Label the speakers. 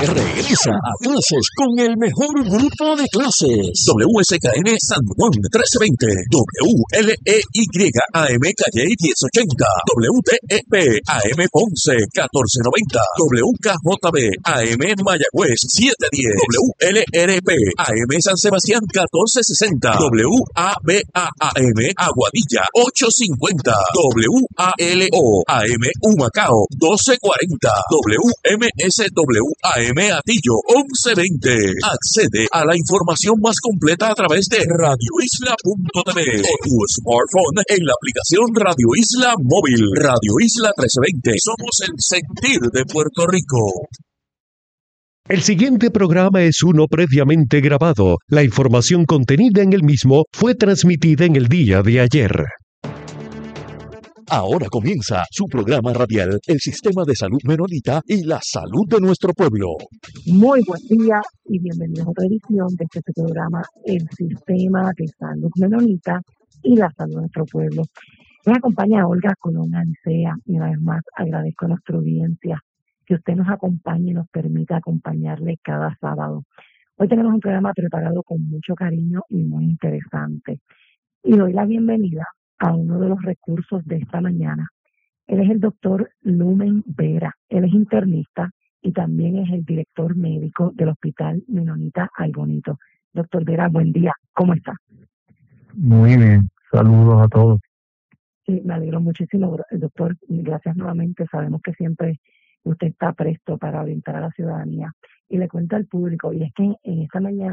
Speaker 1: regresa a clases con el mejor grupo de clases. WSKN San Juan 1320, WLEYAM Calle 1080, WTEP AM Ponce 1490, WKJB AM Mayagüez 710, WLRP AM San Sebastián 1460, WABAM Aguadilla 850, WALO AM Humacao 1240, WMSW AM Atillo 1120. Accede a la información más completa a través de radioisla.tv o tu smartphone en la aplicación Radio Isla Móvil. Radio Isla 1320. Somos el sentir de Puerto Rico.
Speaker 2: El siguiente programa es uno previamente grabado. La información contenida en el mismo fue transmitida en el día de ayer.
Speaker 1: Ahora comienza su programa radial, el Sistema de Salud Menonita y la salud de nuestro pueblo.
Speaker 3: Muy buen día y bienvenidos a otra edición de este programa, el Sistema de Salud Menonita y la salud de nuestro pueblo. Nos acompaña Olga Colón Alicea y una vez más agradezco a nuestra audiencia que usted nos acompañe y nos permita acompañarle cada sábado. Hoy tenemos un programa preparado con mucho cariño y muy interesante. Y doy la bienvenida a uno de los recursos de esta mañana. Él es el doctor Lumen Vera. Él es internista y también es el director médico del Hospital Menonita Ay Bonito. Doctor Vera, buen día. ¿Cómo está?
Speaker 4: Muy bien. Saludos a todos.
Speaker 3: Sí, me alegro muchísimo, doctor. Gracias nuevamente. Sabemos que siempre usted está presto para orientar a la ciudadanía. Y le cuento al público, y es que en esta mañana